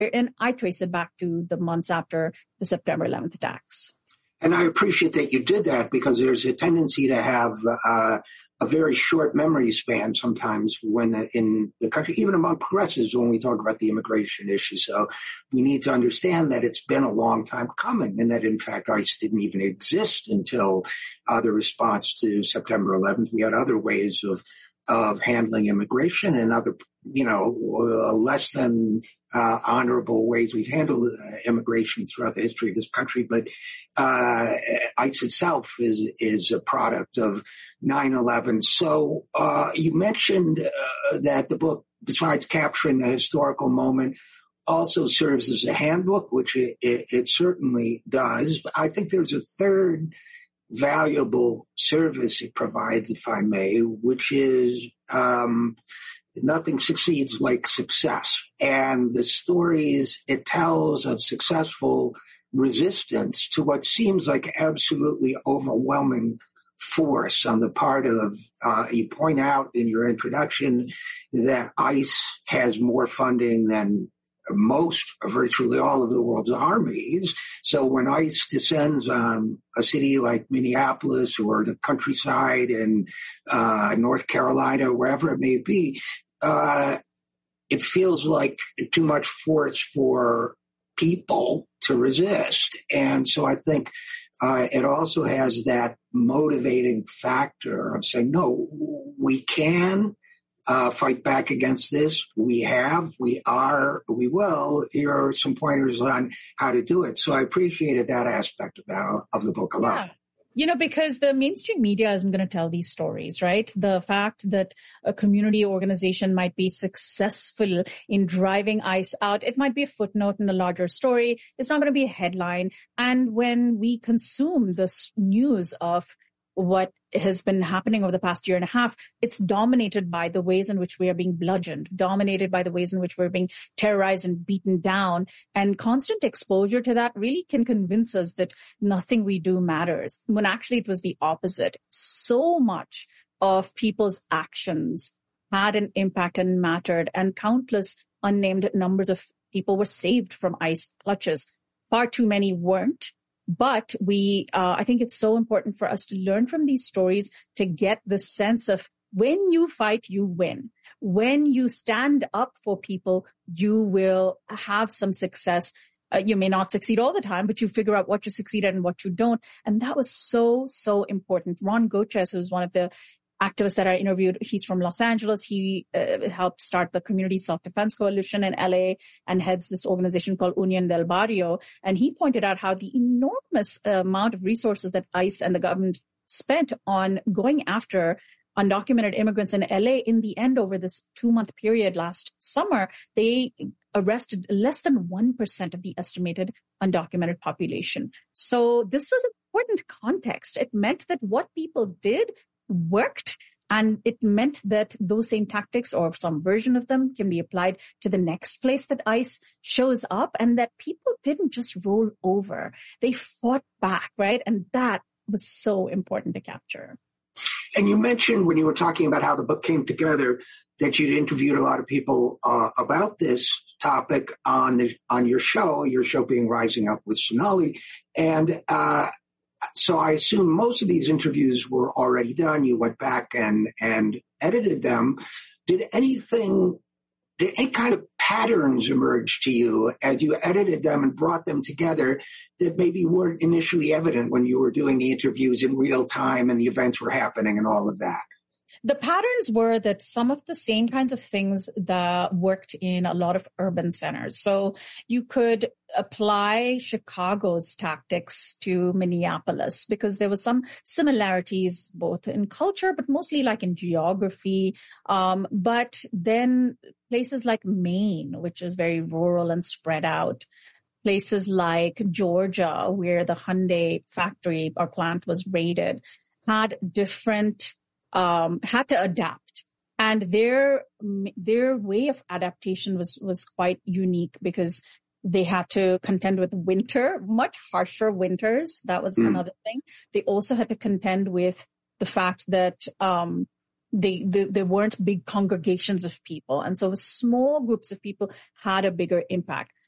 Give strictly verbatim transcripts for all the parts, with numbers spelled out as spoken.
And I trace it back to the months after the September eleventh attacks. And I appreciate that you did that, because there's a tendency to have uh, a very short memory span sometimes when the, in the country, even among progressives, when we talk about the immigration issue. So we need to understand that it's been a long time coming, and that, in fact, ICE didn't even exist until uh, the response to September eleventh. We had other ways of of handling immigration and other, you know, uh, less than uh, honorable ways we've handled uh, immigration throughout the history of this country. But uh, ICE itself is is a product of nine eleven. So uh, you mentioned uh, that the book, besides capturing the historical moment, also serves as a handbook, which it, it, it certainly does. But I think there's a third valuable service it provides, if I may, which is um, nothing succeeds like success. And the stories it tells of successful resistance to what seems like absolutely overwhelming force on the part of, uh, you point out in your introduction that ICE has more funding than most, virtually all of the world's armies. So when ICE descends on a city like Minneapolis or the countryside in uh, North Carolina, wherever it may be, uh, it feels like too much force for people to resist. And so I think uh, it also has that motivating factor of saying, no, we can Uh, fight back against this. We have, we are, we will. Here are some pointers on how to do it. So I appreciated that aspect of that, of the book a lot. Yeah. You know, because the mainstream media isn't going to tell these stories, right? The fact that a community organization might be successful in driving ICE out, it might be a footnote in a larger story. It's not going to be a headline. And when we consume this news of what has been happening over the past year and a half, it's dominated by the ways in which we are being bludgeoned, dominated by the ways in which we're being terrorized and beaten down. And constant exposure to that really can convince us that nothing we do matters, when actually it was the opposite. So much of people's actions had an impact and mattered, and countless unnamed numbers of people were saved from ICE clutches. Far too many weren't. But we, uh, I think it's so important for us to learn from these stories to get the sense of when you fight, you win. When you stand up for people, you will have some success. Uh, you may not succeed all the time, but you figure out what you succeed at and what you don't. And that was so, so important. Ron Goches, who's one of the activists that I interviewed, he's from Los Angeles. He uh, helped start the Community Self-Defense Coalition in L A and heads this organization called Union del Barrio. And he pointed out how the enormous uh, amount of resources that ICE and the government spent on going after undocumented immigrants in L A, in the end, over this two-month period last summer, they arrested less than one percent of the estimated undocumented population. So this was important context. It meant that what people did worked, and it meant that those same tactics, or some version of them, can be applied to the next place that ICE shows up, and that people didn't just roll over. They fought back, right? And that was so important to capture. And you mentioned when you were talking about how the book came together that you'd interviewed a lot of people uh, about this topic on the on your show, your show being Rising Up with Sonali. And uh, so I assume most of these interviews were already done. You went back and, and edited them. Did anything, did any kind of patterns emerge to you as you edited them and brought them together that maybe weren't initially evident when you were doing the interviews in real time and the events were happening and all of that? The patterns were that some of the same kinds of things that worked in a lot of urban centers. So you could apply Chicago's tactics to Minneapolis because there was some similarities both in culture, but mostly like in geography. Um, but then places like Maine, which is very rural and spread out, places like Georgia, where the Hyundai factory or plant was raided, had different Um, had to adapt, and their their way of adaptation was was quite unique because they had to contend with winter, much harsher winters. That was mm. another thing. They also had to contend with the fact that um, they, they there weren't big congregations of people, and so small groups of people had a bigger impact.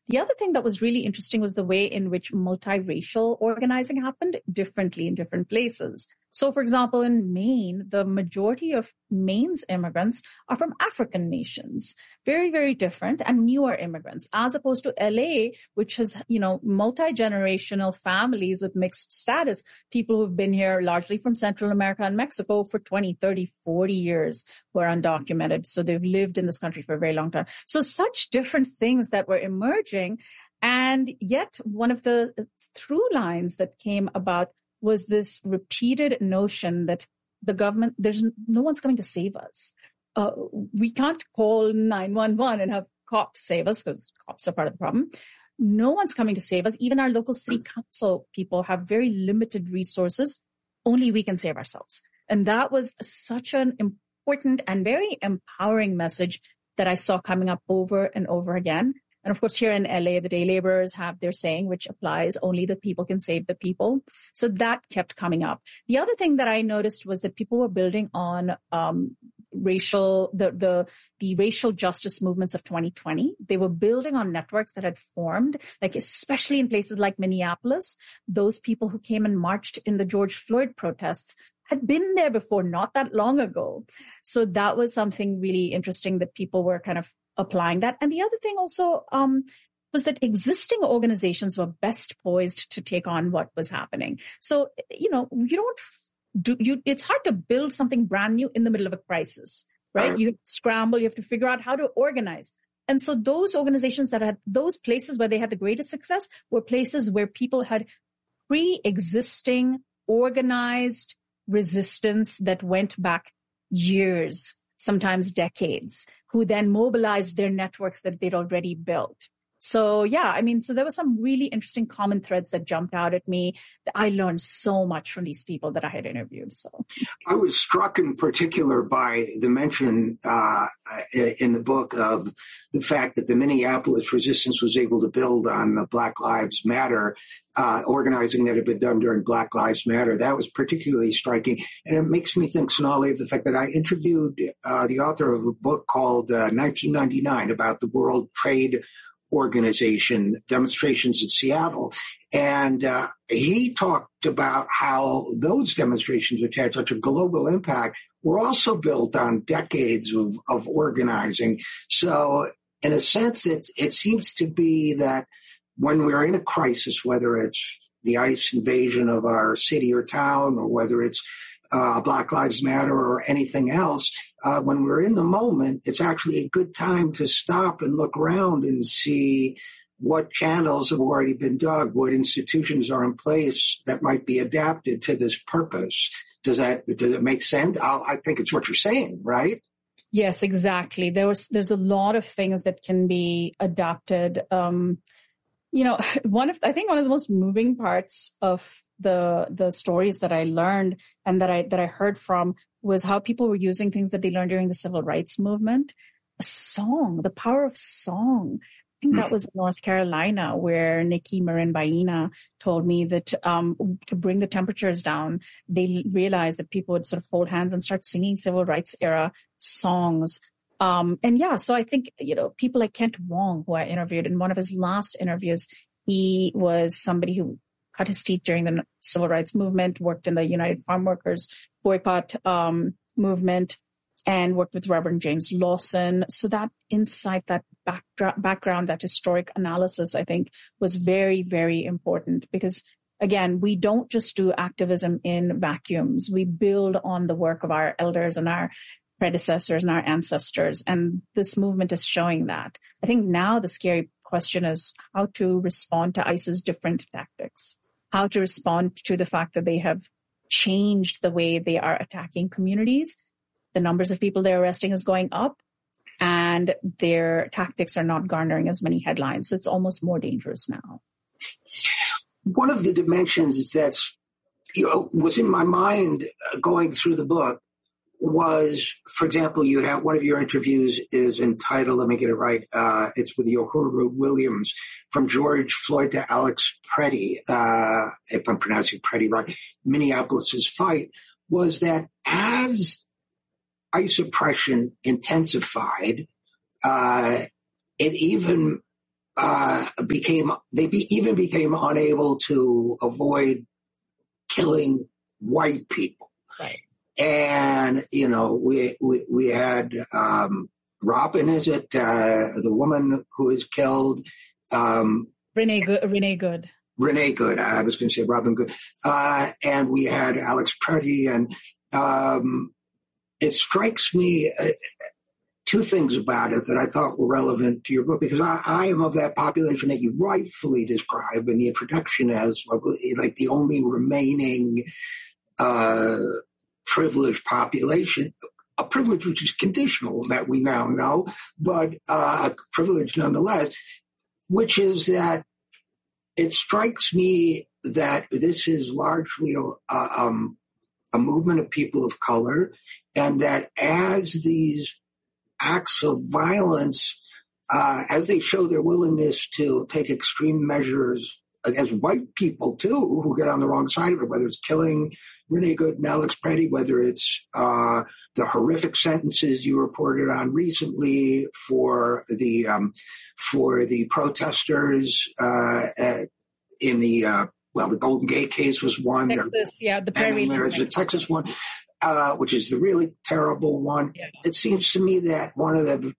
The other thing that was really interesting was the way in which multiracial organizing happened differently in different places. So, for example, in Maine, the majority of Maine's immigrants are from African nations, very, very different and newer immigrants, as opposed to L A, which has, you know, multi-generational families with mixed status, people who've been here largely from Central America and Mexico for twenty, thirty, forty years who are undocumented. So they've lived in this country for a very long time. So such different things that were emerging. And yet one of the through lines that came about was this repeated notion that the government, there's no one's coming to save us. Uh, we can't call nine one one and have cops save us because cops are part of the problem. No one's coming to save us. Even our local city council people have very limited resources. Only we can save ourselves. And that was such an important and very empowering message that I saw coming up over and over again. And of course, here in L A, the day laborers have their saying, which applies, only the people can save the people. So that kept coming up. The other thing that I noticed was that people were building on um, racial, the, the, the racial justice movements of twenty twenty. They were building on networks that had formed, like especially in places like Minneapolis. Those people who came and marched in the George Floyd protests had been there before, not that long ago. So that was something really interesting that people were kind of applying that. And the other thing also um, was that existing organizations were best poised to take on what was happening. So, you know, you don't do, you, it's hard to build something brand new in the middle of a crisis, right? You scramble, you have to figure out how to organize. And so those organizations that had, those places where they had the greatest success were places where people had pre-existing organized resistance that went back years, sometimes decades, who then mobilized their networks that they'd already built. So yeah, I mean, so there were some really interesting common threads that jumped out at me. I learned so much from these people that I had interviewed. So I was struck in particular by the mention uh, in the book of the fact that the Minneapolis resistance was able to build on the Black Lives Matter uh, organizing that had been done during Black Lives Matter. That was particularly striking. And it makes me think, Sonali, of the fact that I interviewed uh, the author of a book called uh, nineteen ninety-nine about the World Trade Organization demonstrations in Seattle. And uh, he talked about how those demonstrations, which had such a global impact, were also built on decades of, of organizing. So in a sense, it, it seems to be that when we're in a crisis, whether it's the ICE invasion of our city or town, or whether it's Uh, Black Lives Matter or anything else, uh, when we're in the moment, it's actually a good time to stop and look around and see what channels have already been dug, what institutions are in place that might be adapted to this purpose. Does that, does it make sense? I'll, I think it's what you're saying, right? Yes, exactly. There was, there's a lot of things that can be adapted. Um, you know, one of, I think one of the most moving parts of the the stories that I learned and that I that I heard from was how people were using things that they learned during the civil rights movement. A song, the power of song. I think that was in North Carolina, where Nikki Marin Baina told me that um, to bring the temperatures down, they realized that people would sort of hold hands and start singing civil rights era songs. Um, and yeah, so I think, you know, people like Kent Wong, who I interviewed in one of his last interviews, he was somebody who cut his teeth during the civil rights movement, worked in the United Farm Workers boycott um, movement, and worked with Reverend James Lawson. So that insight, that backdrop, background, that historic analysis, I think, was very, very important because, again, we don't just do activism in vacuums. We build on the work of our elders and our predecessors and our ancestors. And this movement is showing that. I think now the scary question is how to respond to ICE's different tactics, how to respond to the fact that they have changed the way they are attacking communities. The numbers of people they're arresting is going up and their tactics are not garnering as many headlines. So it's almost more dangerous now. One of the dimensions that's, you know, was in my mind going through the book was, for example, you have one of your interviews is entitled, let me get it right, uh, it's with Uhuru Williams, From George Floyd to Alex Preddy, uh, if I'm pronouncing Preddy right, Minneapolis's fight, was that as ICE oppression intensified, uh, it even uh, became, they be, even became unable to avoid killing white people. Right. And, you know, we, we, we had, um, Robin, is it, uh, the woman who is killed? Um, Renee Good. Renee Good. Renee Good. I was going to say Robin Good. Uh, and we had Alex Pretty. And um, it strikes me uh, two things about it that I thought were relevant to your book, because I, I am of that population that you rightfully describe in the introduction as like the only remaining uh, privileged population. A privilege which is conditional, that we now know, but uh, a privilege nonetheless, which is that it strikes me that this is largely a, um, a movement of people of color, and that as these acts of violence, uh, as they show their willingness to take extreme measures as white people, too, who get on the wrong side of it, whether it's killing Renee Good and Alex Pretty, whether it's uh, the horrific sentences you reported on recently for the um, for the protesters uh, in the uh, well, the Golden Gate case was one. Texas, yeah, the Prairie. And there's the Texas one, uh, which is the really terrible one. Yeah. It seems to me that one of the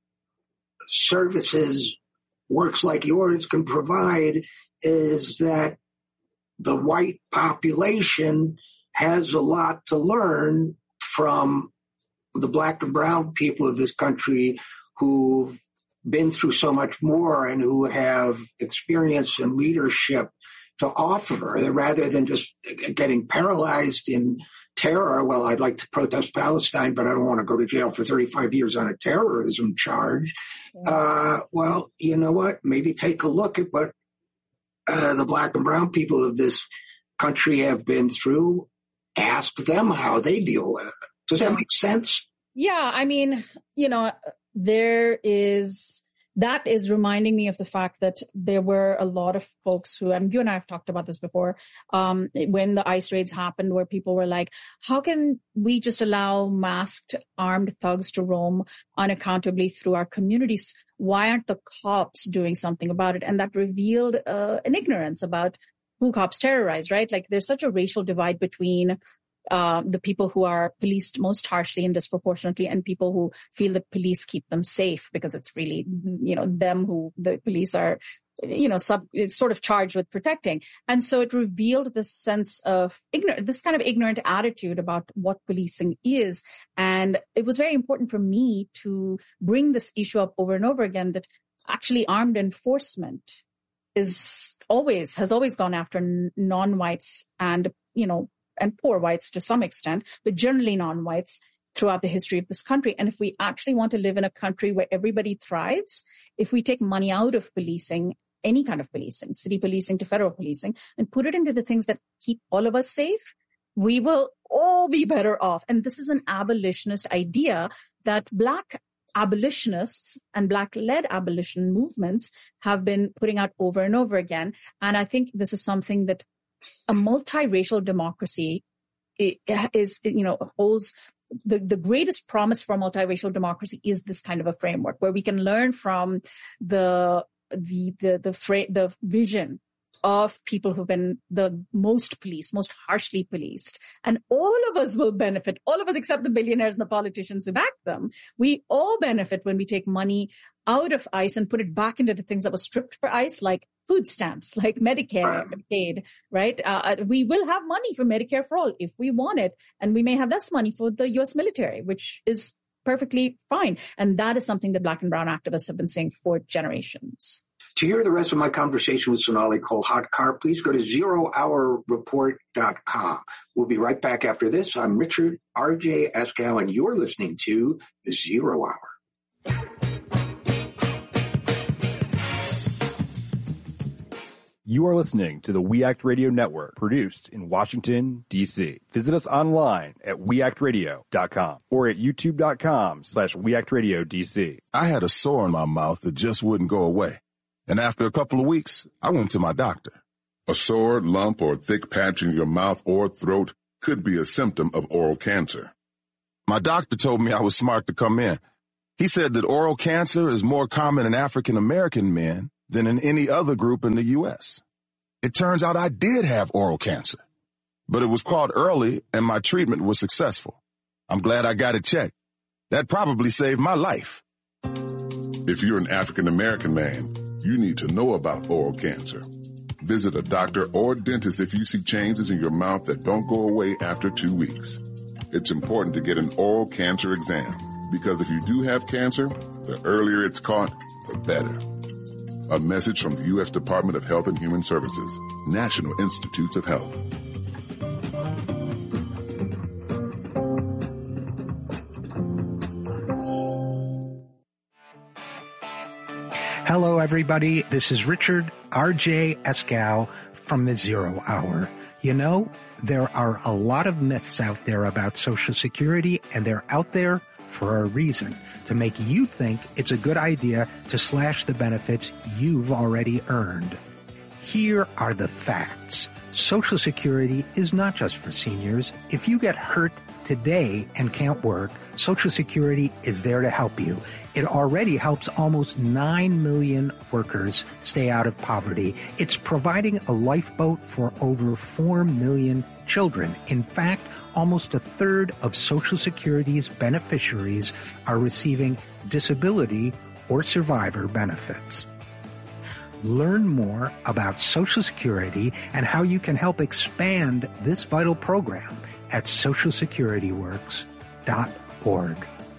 services works like yours can provide is that the white population has a lot to learn from the black and brown people of this country who've been through so much more and who have experience and leadership to offer, rather than just getting paralyzed in terror. Well, I'd like to protest Palestine, but I don't want to go to jail for thirty-five years on a terrorism charge. Yeah. Uh, well, you know what? Maybe take a look at what uh, the black and brown people of this country have been through. Ask them how they deal with it. Does that make sense? Yeah. I mean, you know, there is, that is reminding me of the fact that there were a lot of folks who, and you and I have talked about this before, um, when the ICE raids happened, where people were like, how can we just allow masked armed thugs to roam unaccountably through our communities? Why aren't the cops doing something about it? And that revealed uh, an ignorance about who cops terrorize, right? Like there's such a racial divide between uh, the people who are policed most harshly and disproportionately and people who feel that police keep them safe, because it's really, you know, them who the police are, you know, sub, it's sort of charged with protecting. And so it revealed this sense of ignorant, this kind of ignorant attitude about what policing is. And it was very important for me to bring this issue up over and over again, that actually armed enforcement is always, has always gone after non-whites and, you know, and poor whites to some extent, but generally non-whites throughout the history of this country. And if we actually want to live in a country where everybody thrives, if we take money out of policing, any kind of policing, city policing to federal policing, and put it into the things that keep all of us safe, we will all be better off. And this is an abolitionist idea that Black abolitionists and Black-led abolition movements have been putting out over and over again. And I think this is something that a multiracial democracy is, you know, holds the, the greatest promise for multiracial democracy is this kind of a framework where we can learn from the, the, the, the, fra- the vision of people who've been the most policed, most harshly policed. And all of us will benefit, all of us except the billionaires and the politicians who back them. We all benefit when we take money out of ICE and put it back into the things that were stripped for ICE, like food stamps, like Medicare, Medicaid, right? Uh, we will have money for Medicare for all if we want it. And we may have less money for the U S military, which is perfectly fine. And that is something that Black and brown activists have been saying for generations. To hear the rest of my conversation with Sonali Kolhatkar, please go to zero hour report dot com. We'll be right back after this. I'm Richard R J Eskow, and you're listening to The Zero Hour. You are listening to the We Act Radio Network, produced in Washington, D C. Visit us online at we act radio dot com or at youtube dot com slash we act radio D C. I had a sore in my mouth that just wouldn't go away. And after a couple of weeks, I went to my doctor. A sore, lump, or thick patch in your mouth or throat could be a symptom of oral cancer. My doctor told me I was smart to come in. He said that oral cancer is more common in African American men than in any other group in the U S. It turns out I did have oral cancer, but it was caught early and my treatment was successful. I'm glad I got it checked. That probably saved my life. If you're an African-American man, you need to know about oral cancer. Visit a doctor or dentist if you see changes in your mouth that don't go away after two weeks. It's important to get an oral cancer exam because if you do have cancer, the earlier it's caught, the better. A message from the U S Department of Health and Human Services, National Institutes of Health. Hello, everybody. This is Richard R J Eskow from the Zero Hour. You know, there are a lot of myths out there about Social Security, and they're out there for a reason, to make you think it's a good idea to slash the benefits you've already earned. Here are the facts. Social Security is not just for seniors. If you get hurt today and can't work, Social Security is there to help you. It already helps almost nine million workers stay out of poverty. It's providing a lifeboat for over four million children. In fact, almost a third of Social Security's beneficiaries are receiving disability or survivor benefits. Learn more about Social Security and how you can help expand this vital program at social security works dot org.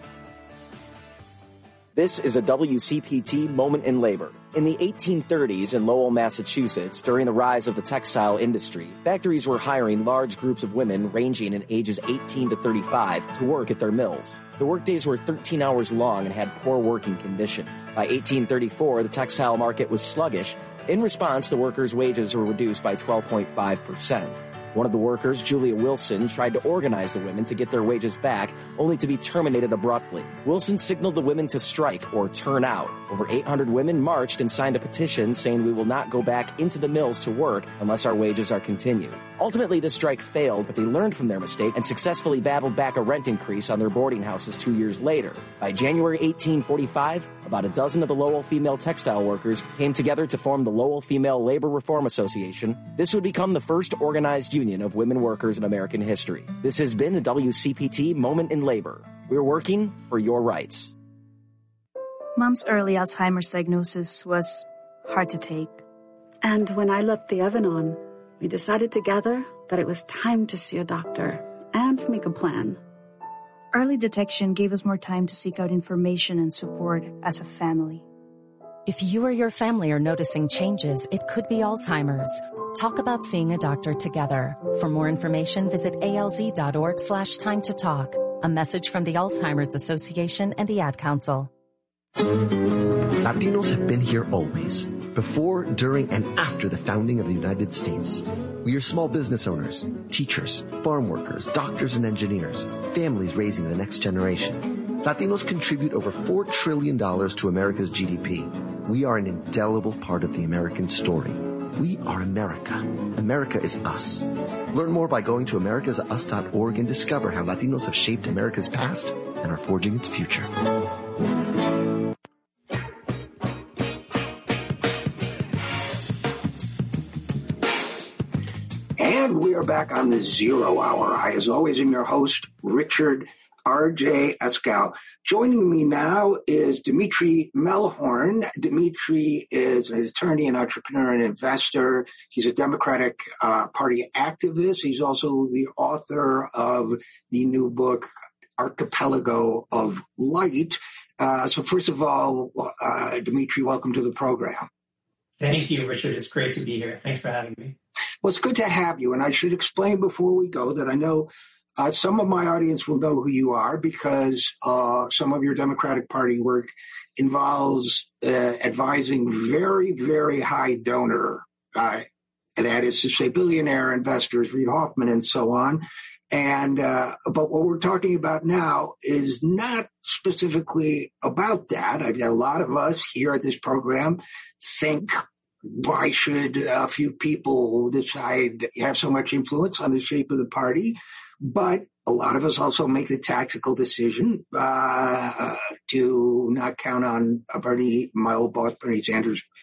This is a W C P T moment in labor. In the eighteen thirties in Lowell, Massachusetts, during the rise of the textile industry, factories were hiring large groups of women ranging in ages eighteen to thirty-five to work at their mills. The workdays were thirteen hours long and had poor working conditions. By eighteen thirty-four, the textile market was sluggish. In response, the workers' wages were reduced by twelve point five percent. One of the workers, Julia Wilson, tried to organize the women to get their wages back, only to be terminated abruptly. Wilson signaled the women to strike or turn out. Over eight hundred women marched and signed a petition saying we will not go back into the mills to work unless our wages are continued. Ultimately, the strike failed, but they learned from their mistake and successfully battled back a rent increase on their boarding houses two years later. By January eighteen forty-five, about a dozen of the Lowell female textile workers came together to form the Lowell Female Labor Reform Association. This would become the first organized union of women workers in American history. This has been a W C P T Moment in Labor. We're working for your rights. Mom's early Alzheimer's diagnosis was hard to take. And when I left the oven on, we decided together that it was time to see a doctor and make a plan. Early detection gave us more time to seek out information and support as a family. If you or your family are noticing changes, it could be Alzheimer's. Talk about seeing a doctor together. For more information, visit alz.org slash time to talk. A message from the Alzheimer's Association and the Ad Council. Latinos have been here always, before, during, and after the founding of the United States. We are small business owners, teachers, farm workers, doctors and engineers, families raising the next generation. Latinos contribute over four trillion dollars to America's G D P. We are an indelible part of the American story. We are America. America is us. Learn more by going to americas us dot org and discover how Latinos have shaped America's past and are forging its future. And we are back on the Zero Hour. I, as always, am your host, Richard R J Eskow. Joining me now is Dimitri Melhorn. Dimitri is an attorney, an entrepreneur, and investor. He's a Democratic uh, Party activist. He's also the author of the new book, Archipelago of Light. Uh, so first of all, uh, Dimitri, welcome to the program. Thank you, Richard. It's great to be here. Thanks for having me. Well, it's good to have you. And I should explain before we go that I know uh, some of my audience will know who you are because uh, some of your Democratic Party work involves uh, advising very, very high donor, uh, and that is to say billionaire investors, Reid Hoffman and so on. And uh, but what we're talking about now is not specifically about that. I mean, a lot of us here at this program think, why should a few people decide have so much influence on the shape of the party? But a lot of us also make the tactical decision uh, to not count on Bernie, my old boss, Bernie Sanders,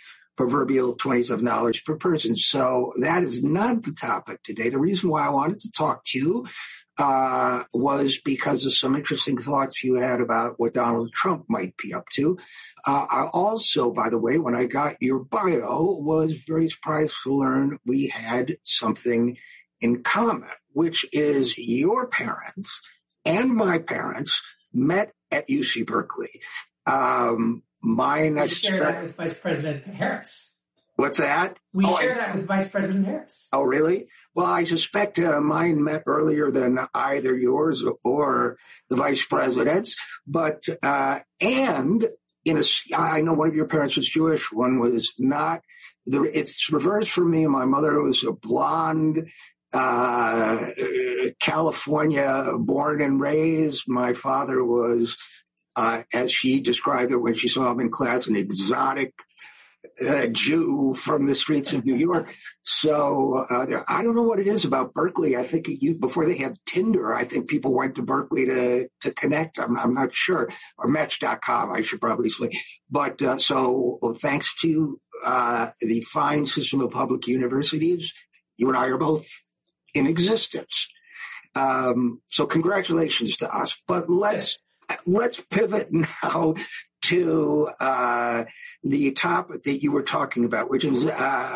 proverbial twenty-seven dollars per person. So that is not the topic today. The reason why I wanted to talk to you uh, was because of some interesting thoughts you had about what Donald Trump might be up to. Uh, I also, by the way, when I got your bio, was very surprised to learn we had something in common, which is your parents and my parents met at U C Berkeley. Um, mine, we share that with Vice President Harris. What's that? We oh, share I, that with Vice President Harris. Oh, really? Well, I suspect uh, mine met earlier than either yours or the vice president's. But, uh, and in a, I know one of your parents was Jewish, one was not. The, it's reversed for me. My mother was a blonde, uh, California born and raised. My father was, uh, as she described it when she saw him in class, an exotic Uh, Jew from the streets of New York. So uh, there, I don't know what it is about Berkeley. I think it, you, before they had Tinder, I think people went to Berkeley to to connect. I'm, I'm not sure. Or Match dot com, I should probably say. But uh, so well, thanks to uh, the fine system of public universities, you and I are both in existence. Um, so congratulations to us. But let's let's pivot now to uh, the topic that you were talking about, which is uh,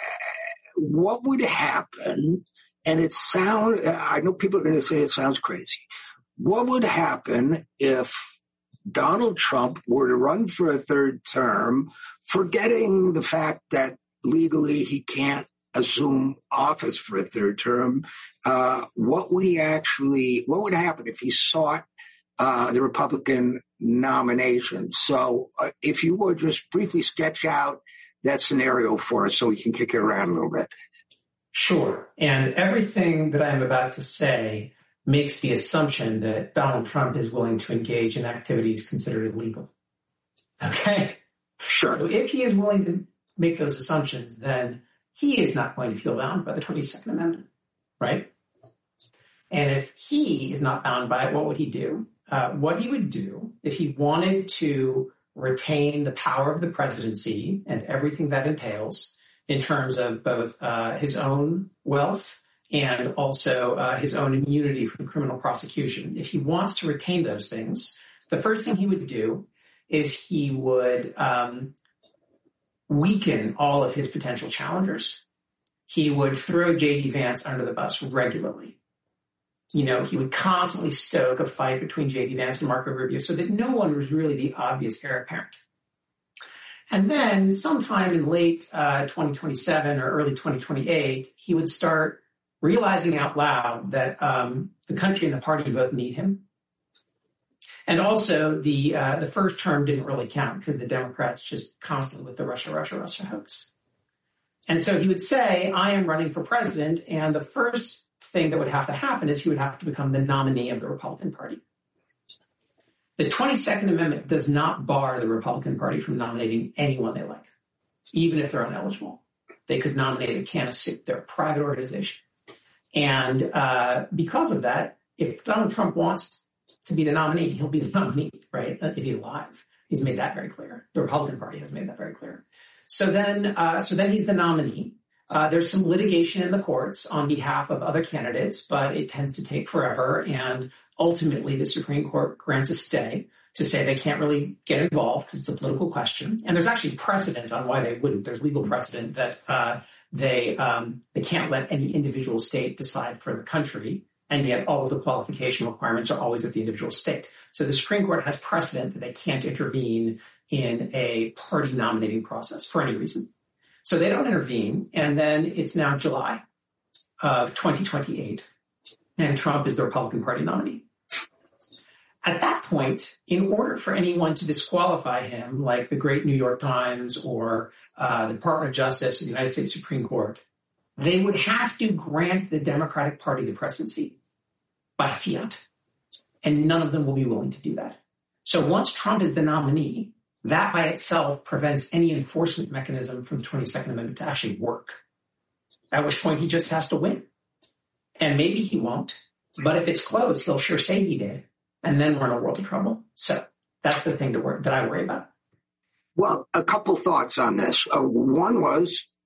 what would happen, and it sound, I know people are going to say it sounds crazy, what would happen if Donald Trump were to run for a third term, forgetting the fact that legally he can't assume office for a third term, uh, what would he actually, what would happen if he sought uh, the Republican nomination? So uh, if you would just briefly sketch out that scenario for us so we can kick it around a little bit. Sure. And everything that I'm about to say makes the assumption that Donald Trump is willing to engage in activities considered illegal. Okay? Sure. So if he is willing to make those assumptions, then he is not going to feel bound by the twenty-second Amendment, right? And if he is not bound by it, what would he do? Uh, what he would do if he wanted to retain the power of the presidency and everything that entails in terms of both uh, his own wealth and also uh, his own immunity from criminal prosecution. If he wants to retain those things, the first thing he would do is he would um, weaken all of his potential challengers. He would throw J D Vance under the bus regularly. You know, he would constantly stoke a fight between J D Vance and Marco Rubio so that no one was really the obvious heir apparent. And then sometime in late uh, twenty twenty-seven or early twenty twenty-eight, he would start realizing out loud that um, the country and the party both need him. And also the uh, the first term didn't really count because the Democrats just constantly with the Russia, Russia, Russia hoax. And so he would say, I am running for president, and the first thing that would have to happen is he would have to become the nominee of the Republican Party. The twenty-second Amendment does not bar the Republican Party from nominating anyone they like, even if they're ineligible. They could nominate a can of soup. They're a private organization. And uh, because of that, if Donald Trump wants to be the nominee, he'll be the nominee, right? If he's alive. He's made that very clear. The Republican Party has made that very clear. So then, uh, so then he's the nominee. Uh, there's some litigation in the courts on behalf of other candidates, but it tends to take forever. And ultimately, the Supreme Court grants a stay to say they can't really get involved because it's a political question. And there's actually precedent on why they wouldn't. There's legal precedent that uh, they um, they can't let any individual state decide for the country. And yet all of the qualification requirements are always at the individual state. So the Supreme Court has precedent that they can't intervene in a party nominating process for any reason. So they don't intervene, and then it's now July of twenty twenty-eight, and Trump is the Republican Party nominee. At that point, in order for anyone to disqualify him, like the great New York Times or uh, the Department of Justice or the United States Supreme Court, they would have to grant the Democratic Party the presidency by fiat, and none of them will be willing to do that. So once Trump is the nominee, that by itself prevents any enforcement mechanism from the twenty-second Amendment to actually work, at which point he just has to win. And maybe he won't, but if it's close, he'll sure say he did, and then we're in a world of trouble. So that's the thing to worry, that I worry about. Well, a couple thoughts on this. Uh, one was